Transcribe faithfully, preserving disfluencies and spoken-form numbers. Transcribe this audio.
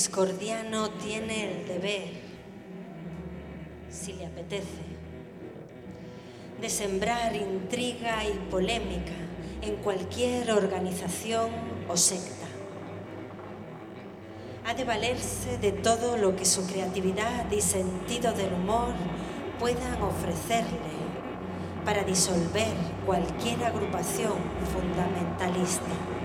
discordiano tiene el deber, si le apetece, de sembrar intriga y polémica en cualquier organización o secta. Ha de valerse de todo lo que su creatividad y sentido del humor puedan ofrecerle para disolver cualquier agrupación fundamentalista.